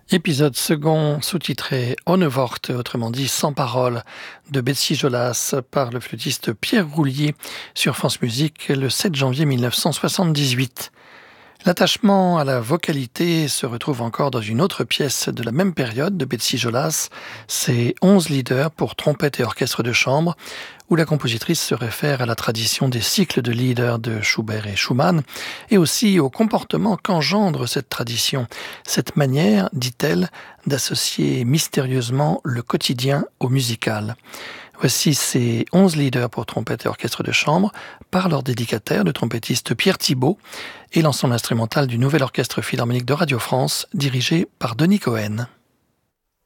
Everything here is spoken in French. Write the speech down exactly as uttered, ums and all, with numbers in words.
Épisode second, sous-titré Ohne Worte, autrement dit sans parole, de Betsy Jolas par le flûtiste Pierre Roulier sur France Musique le sept janvier mille neuf cent soixante-dix-huit. L'attachement à la vocalité se retrouve encore dans une autre pièce de la même période de Betsy Jolas, c'est onze lieder pour trompette et orchestre de chambre, où la compositrice se réfère à la tradition des cycles de lieder de Schubert et Schumann, et aussi au comportement qu'engendre cette tradition, cette manière, dit-elle, d'associer mystérieusement le quotidien au musical. Voici ces onze lieder pour trompette et orchestre de chambre par leur dédicataire, le trompettiste Pierre Thibault, et l'ensemble instrumental du Nouvel Orchestre Philharmonique de Radio France, dirigé par Denis Cohen.